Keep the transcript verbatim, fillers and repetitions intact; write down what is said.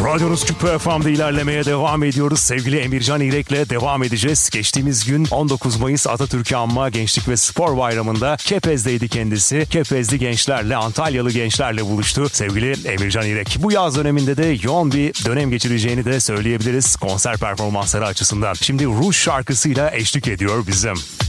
Radyonuz Küpe F M'de ilerlemeye devam ediyoruz. Sevgili Emircan İrek'le devam edeceğiz. Geçtiğimiz gün on dokuz Mayıs Atatürk'ü anma Gençlik ve Spor Bayramı'nda Kepez'deydi kendisi. Kepezli gençlerle, Antalyalı gençlerle buluştu sevgili Emircan İrek. Bu yaz döneminde de yoğun bir dönem geçireceğini de söyleyebiliriz konser performansları açısından. Şimdi Ruş şarkısıyla eşlik ediyor bizim.